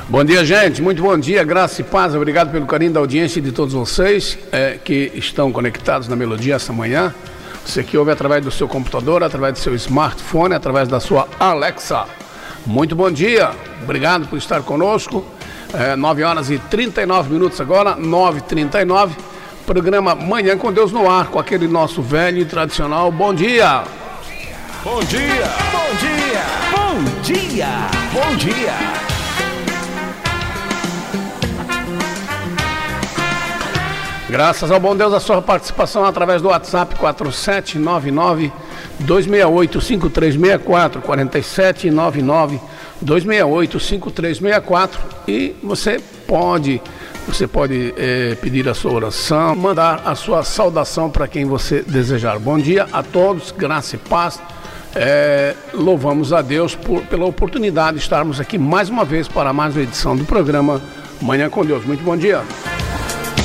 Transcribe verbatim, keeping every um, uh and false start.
Bom dia, gente, muito bom dia, graça e paz, obrigado pelo carinho da audiência de todos vocês é, que estão conectados na Melodia essa manhã. Você que ouve através do seu computador, através do seu smartphone, através da sua Alexa. Muito bom dia, obrigado por estar conosco. É, nove horas e trinta e nove minutos agora, nove e trinta e nove. Programa Manhã com Deus no ar, com aquele nosso velho e tradicional bom dia. Bom dia, bom dia, bom dia, bom dia. Graças ao bom Deus, a sua participação através do WhatsApp quatro sete nove nove, dois seis oito, cinco três seis quatro, quatro sete nove nove, dois seis oito, cinco três seis quatro, e você pode, você pode é, pedir a sua oração, mandar a sua saudação para quem você desejar. Bom dia a todos, graça e paz. É, louvamos a Deus por, pela oportunidade de estarmos aqui mais uma vez para mais uma edição do programa Manhã com Deus. Muito bom dia.